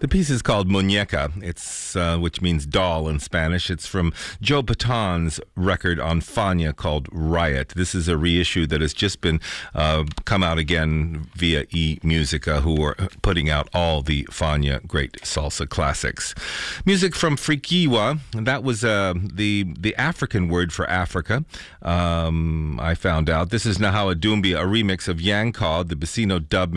The piece is called Muñeca, which means doll in Spanish. It's from Joe Paton's record on Fania called Riot. This is a reissue that has just been come out again via eMusica, who are putting out all the Fania great salsa classics. Music from Frikiwa, that was the African word for Africa. I found out. This is Nahawa Doumbia, a remix of Yankaw, the Bassino dub